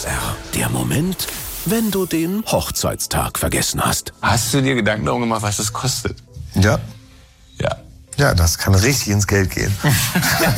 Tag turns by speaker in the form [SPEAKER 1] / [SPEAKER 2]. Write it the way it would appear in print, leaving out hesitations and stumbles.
[SPEAKER 1] SWR. Der Moment, wenn du den Hochzeitstag vergessen hast.
[SPEAKER 2] Hast du dir Gedanken darum gemacht, was das kostet?
[SPEAKER 3] Ja.
[SPEAKER 2] Ja.
[SPEAKER 3] Ja, das kann richtig ins Geld gehen.